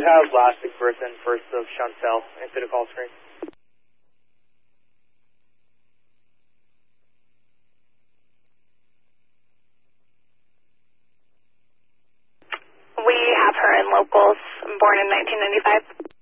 have last of birth and first of Chantel into the call screen? We have her in locals, born in 1995.